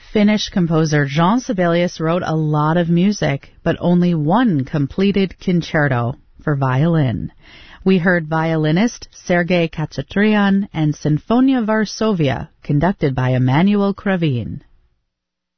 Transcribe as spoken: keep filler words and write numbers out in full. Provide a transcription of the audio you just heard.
Finnish composer Jean Sibelius wrote a lot of music, but only one completed concerto for violin. We heard violinist Sergei Khachatryan and Sinfonia Varsovia, conducted by Emanuel Kravin.